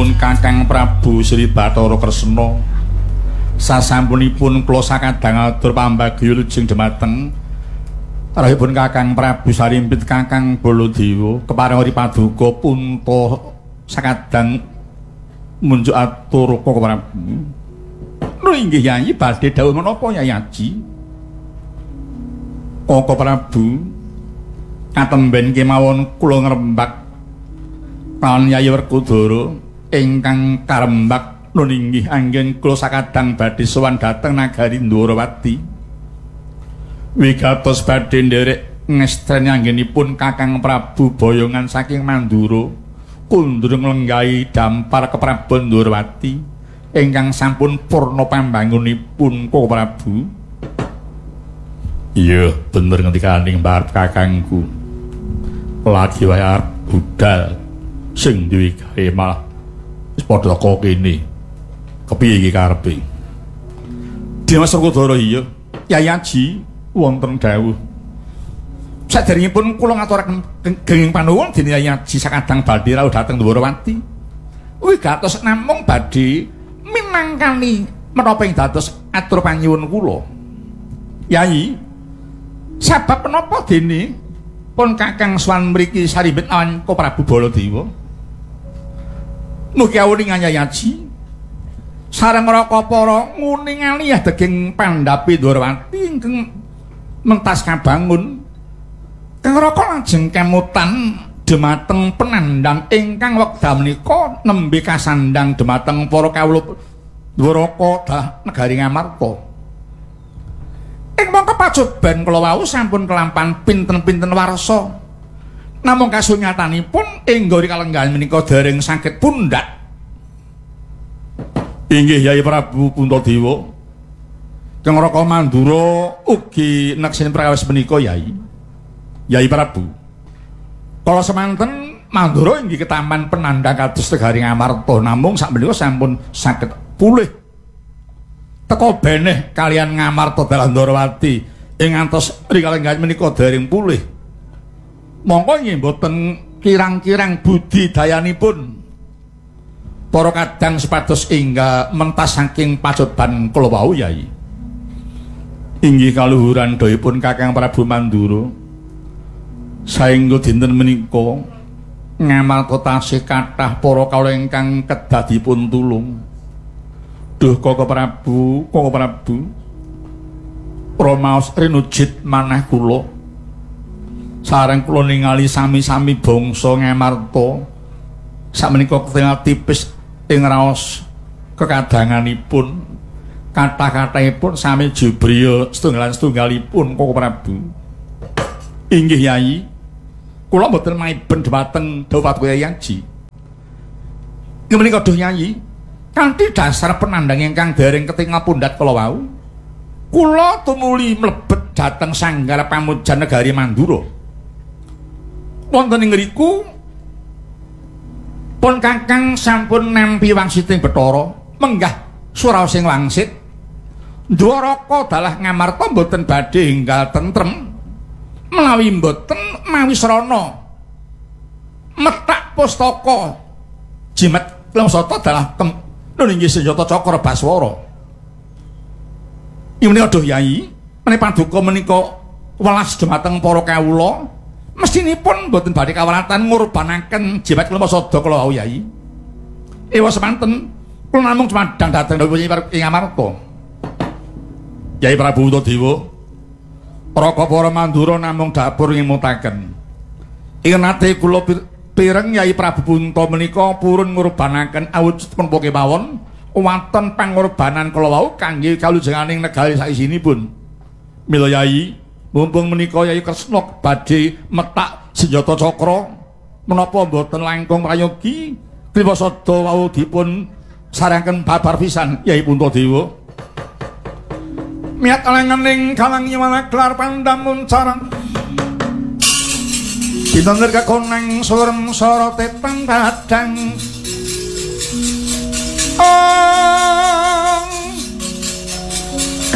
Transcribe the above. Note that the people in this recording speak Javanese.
nuwun Kakang Prabu Sri Bathara Kresna. Sasampunipun kula sakadang atur pambagya lujeng dhumateng rahipun Kakang Prabu Sarimpit Kakang Baladewa kepareng uri paduka punta sakadang munjuk atur Koko Prabu. Lho inggih Yayi badhe dawuh menapa Yayi Aji? Koko Prabu katemben kemawon kula ngrembak lawan Yayi Werkudara ingkang karembak nun inggih anggen kula sakadang badhe sowan dhateng nagari Ndwarawati. Wigatos badhe nderek ngestreni anggenipun Kakang Prabu boyongan saking Mandura kundurung lenggahi dampar keprabon Ndwarawati ingkang sampun purna pambangunipun Koko Prabu. Iya bener ngendikaning mbarep kakangku. Lagi wae arep budal sing duwe gawe malah wis padha kok kene. Kepiye iki karepe? Dimas Werkudara iya, Yayi Aji wonten dawuh. Saderengipun kula ngaturaken genging panuwun dening Yayi Aji sakadang badhe rawuh dhateng Ndwarawati. Wigatos namung badhe minangkani menapa ing dados atur panyuwun kula. Yayi, sebab menapa dene pun Kakang Swan mriki Sarimbit awan Ko Prabu Baladewa? Mugi awuningan Yayi Aji sareng raka para nguningali daging pandhapi Ndwarawati ingkang mentas kabangun. Kang raka lajeng kemutan dhumateng penandang ingkang wekdal menika nembe kasandang dhumateng para kawula Dwaraka dah negari Ngamarta. Ing mangka pacoban kula wau sampun kelampan pinten-pinten warsa. Namung kasunyatanipun engga kalenggahan menika dereng saged pundhak. Inggih Yayi Prabu Puntadewa. Kang Raka Mandura ugi neksin prakawis menika Yayi. Yayi Prabu. Kala semanten Mandura inggih ketaman penandang kados negari Ngamarta, namung sakmenika sampun saged pulih. Teka beneh kalian Ngamarta dalan Ndwarawati ing ngantos rikalenggahan menika dereng pulih. Mongko inggih mboten kirang-kirang budidayanipun para kadang sepados ingga mentas saking pacoban kula wau Yayi. Inggih kaluhuran dayipun Kakang Prabu Mandura. Saengga dinten menika Ngamarta tasih kathah para kawula ingkang kedah dipun tulung. Duh Koko Prabu, Romaos rinujit manah kula. Sareng kula ningali sami-sami bangsa Ngamarta sakmenika ketingal tipis ing raos kekadanganipun kathah-kathahipun sami jubriya setunggal-setunggalipun Koko Prabu. Inggih Yayi, kula mboten maiben dhumateng dawuh Paduka Yayi Aji. Menika duh Yayi, kanthi dasar penandang ingkang dereng ketingal pundhat kula wau, kula tumuli mlebet dhateng sanggar pamujan negari Mandura. Wonten ing ngriku pun Kakang sampun nampi wangsiting Bathara menggah suraos sing wangsit. Dwaraka dalah Ngamarta mboten badhe enggal tentrem menawi mboten mawi srana metak pustaka jimat Lemsata dalah inggih senjata Cakra Baswara. Ing menika duh Yayi, menika paduka menika welas dhumateng para kawula, mestinipun mboten badhe kawelatan ngurbanaken jimat Lemsata kula wau Yayi. Ewa semanten kula namung cumadang dhateng ing Ngamarta. Yayi Prabu Puntadewa, Raka para Mandura namung dapur ngimutaken. Ing nate kula pireng Yayi Prabu Punta menika purun ngurbanaken awujud menapa kemawon wonten pangorbanan kala wau kangge kalujenganing negari saisinipun. Mila Yayi, mumpung menika Yayi Kresna badhe metak senjata Cakra menapa mboten langkung prayogi Kriwasada wau dipun sarangaken babar pisan Yayi Puntadewa. Miat alengening kalang nyemana gelar pandamun carang Dinten kakoneng surem sorote pangkadang